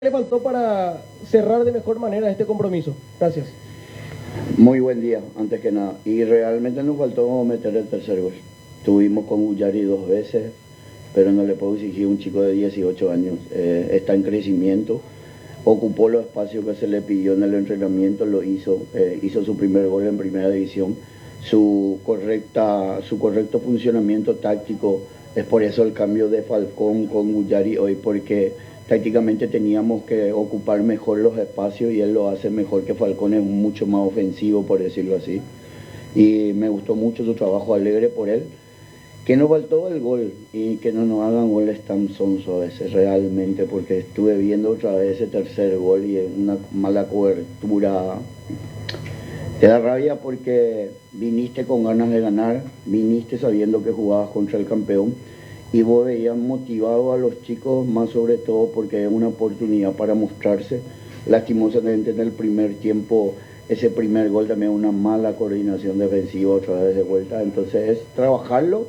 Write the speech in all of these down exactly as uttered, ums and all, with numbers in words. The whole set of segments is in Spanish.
le faltó para cerrar de mejor manera este compromiso? Gracias. Muy buen día, antes que nada. Y realmente nos faltó meter el tercer gol. Estuvimos con Ullari dos veces, pero no le puedo exigir a un chico de dieciocho años. Eh, está en crecimiento, ocupó los espacios que se le pidió en el entrenamiento, lo hizo, eh, hizo su primer gol en primera división. Su, correcta, su correcto funcionamiento táctico, es por eso el cambio de Falcón con Ullari hoy, porque tácticamente teníamos que ocupar mejor los espacios y él lo hace mejor que Falcón, es mucho más ofensivo, por decirlo así. Y me gustó mucho su trabajo, alegre por él. Que nos faltó el gol y que no nos hagan goles tan sonsos a veces realmente, porque estuve viendo otra vez ese tercer gol y una mala cobertura. Te da rabia porque viniste con ganas de ganar, viniste sabiendo que jugabas contra el campeón y vos veías motivado a los chicos, más sobre todo porque es una oportunidad para mostrarse. Lastimosamente en el primer tiempo, ese primer gol también una mala coordinación defensiva otra vez de vuelta. Entonces es trabajarlo,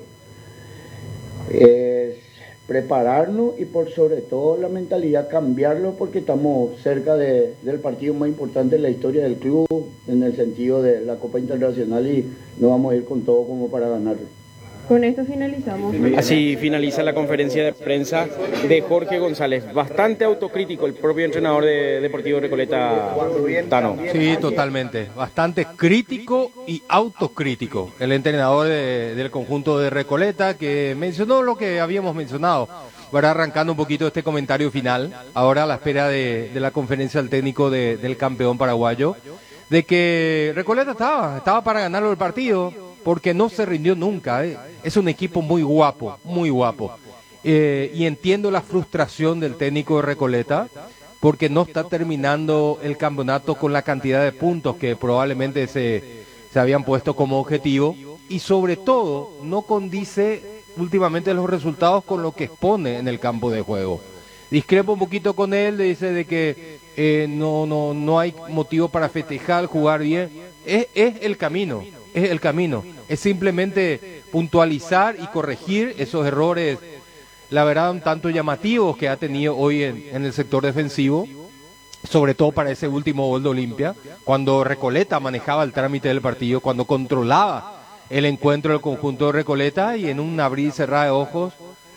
es prepararnos y por sobre todo la mentalidad cambiarlo, porque estamos cerca de, del partido más importante en la historia del club, en el sentido de la Copa Internacional, y no vamos a ir con todo como para ganarlo. Con esto finalizamos. Así finaliza la conferencia de prensa de Jorge González. Bastante autocrítico el propio entrenador de Deportivo Recoleta, Tano. Sí, totalmente. Bastante crítico y autocrítico. El entrenador de, del conjunto de Recoleta, que mencionó lo que habíamos mencionado. Ahora arrancando un poquito este comentario final, ahora a la espera de, de la conferencia del técnico de, del campeón paraguayo, de que Recoleta estaba, estaba para ganarlo el partido, porque no se rindió nunca, ¿eh? Es un equipo muy guapo, muy guapo. Eh, y entiendo la frustración del técnico de Recoleta, porque no está terminando el campeonato con la cantidad de puntos que probablemente se, se habían puesto como objetivo, y sobre todo no condice últimamente los resultados con lo que expone en el campo de juego. Discrepo un poquito con él, le dice de que eh, no, no, no hay motivo para festejar, jugar bien. Es, es el camino. Es el camino, es simplemente puntualizar y corregir esos errores, la verdad, un tanto llamativos que ha tenido hoy en, en el sector defensivo, sobre todo para ese último gol de Olimpia, cuando Recoleta manejaba el trámite del partido, cuando controlaba el encuentro del conjunto de Recoleta, y en un abrir y cerrar de ojos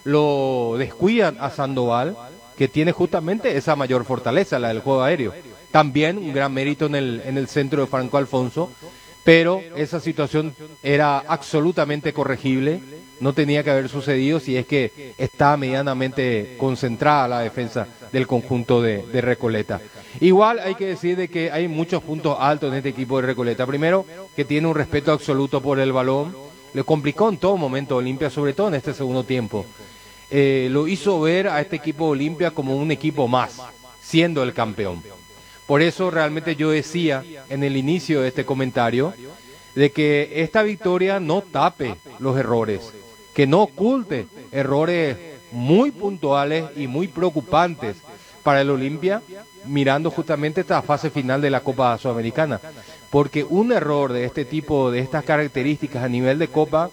lo descuidan a Sandoval, que tiene justamente esa mayor fortaleza, la del juego aéreo. También un gran mérito en el, en el centro de Franco Alfonso, pero esa situación era absolutamente corregible, no tenía que haber sucedido si es que está medianamente concentrada la defensa del conjunto de, de Recoleta. Igual hay que decir de que hay muchos puntos altos en este equipo de Recoleta. Primero, que tiene un respeto absoluto por el balón, le complicó en todo momento Olimpia, sobre todo en este segundo tiempo. Eh, lo hizo ver a este equipo de Olimpia como un equipo más, siendo el campeón. Por eso realmente yo decía en el inicio de este comentario de que esta victoria no tape los errores, que no oculte errores muy puntuales y muy preocupantes para el Olimpia, mirando justamente esta fase final de la Copa Sudamericana. Porque un error de este tipo, de estas características a nivel de Copa,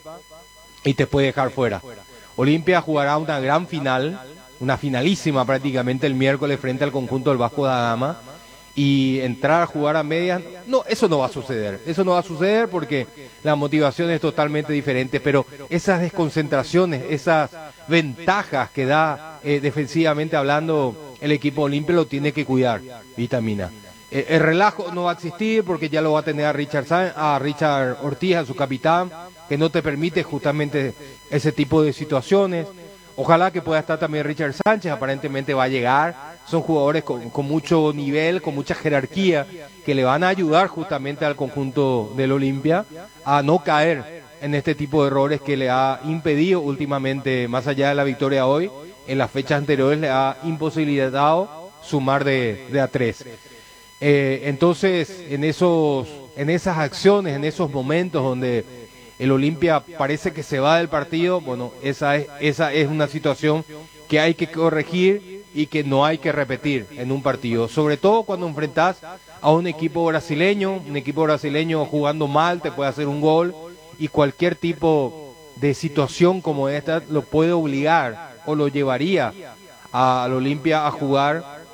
y te puede dejar fuera. Olimpia jugará una gran final, una finalísima prácticamente el miércoles frente al conjunto del Vasco da Gama, y entrar a jugar a medias, no, eso no va a suceder, eso no va a suceder porque la motivación es totalmente diferente, pero esas desconcentraciones, esas ventajas que da eh, defensivamente hablando el equipo Olimpia lo tiene que cuidar, Vitamina. Eh, el relajo no va a existir porque ya lo va a tener a Richard, San, a Richard Ortiz, a su capitán, que no te permite justamente ese tipo de situaciones. Ojalá que pueda estar también Richard Sánchez, aparentemente va a llegar, son jugadores con, con mucho nivel, con mucha jerarquía, que le van a ayudar justamente al conjunto del Olimpia a no caer en este tipo de errores que le ha impedido últimamente, más allá de la victoria hoy, en las fechas anteriores le ha imposibilitado sumar de, de a tres. Eh, entonces, en esos, en esas acciones, en esos momentos donde el Olimpia parece que se va del partido, bueno, esa es, esa es una situación que hay que corregir y que no hay que repetir en un partido, sobre todo cuando enfrentás a un equipo brasileño, un equipo brasileño jugando mal, te puede hacer un gol, y cualquier tipo de situación como esta lo puede obligar o lo llevaría al Olimpia a jugar